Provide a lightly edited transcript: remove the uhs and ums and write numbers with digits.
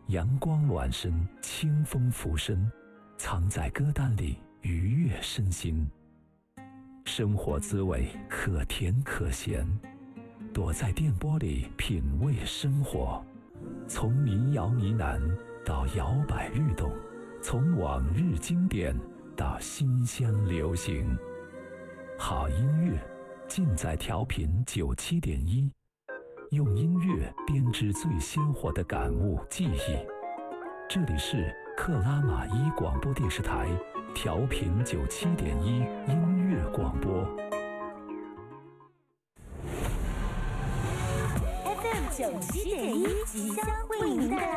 阳光暖身，清风拂身，藏在歌单里愉悦身心。生活滋味可甜可咸，躲在电波里品味生活。从民谣呢喃到摇摆律动，从往日经典到新乡流行，好音乐尽在调频97.1，用音乐编织最鲜活的感悟记忆。这里是克拉玛依广播电视台调频97.1音乐广播。 FM 97.1即将为您带来